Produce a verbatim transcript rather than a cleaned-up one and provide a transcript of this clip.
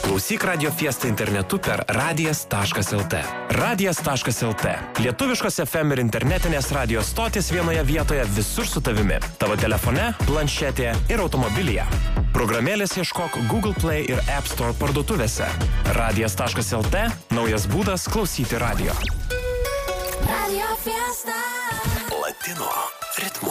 Klausyk Radio Fiesta internetu per radijas taškas lt. Radijas taškas lt. Lietuviškos F M ir internetinės radio stotis vienoje vietoje visur su tavimi. Tavo telefone, planšetėje ir automobilyje. Programėlės ieškok Google Play ir App Store parduotuvėse. radijas taškas lt. Naujas būdas klausyti radio. Radio Fiesta. Latino ritmu.